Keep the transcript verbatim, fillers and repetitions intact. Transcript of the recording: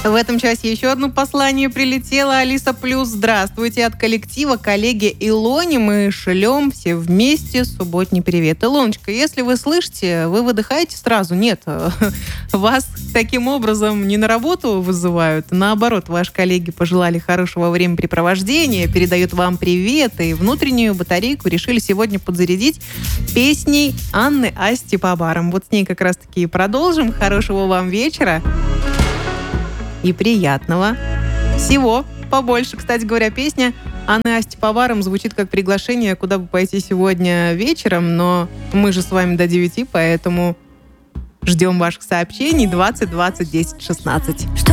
В этом часе еще одно послание прилетело. Алиса Плюс, здравствуйте. От коллектива коллеги Илоне мы шлем все вместе субботний привет. Илоночка, если вы слышите, вы выдыхаете сразу? Нет, вас таким образом не на работу вызывают. Наоборот, ваши коллеги пожелали хорошего времяпрепровождения, передают вам привет, и внутреннюю батарейку решили сегодня подзарядить песней Анны Асти по барам. Вот с ней как раз-таки и продолжим. Хорошего вам вечера. И приятного. Всего побольше. Кстати говоря, песня Анны Асти по барам звучит как приглашение, куда бы пойти сегодня вечером, но мы же с вами до девяти, поэтому ждем ваших сообщений двадцать двадцать десять шестнадцать.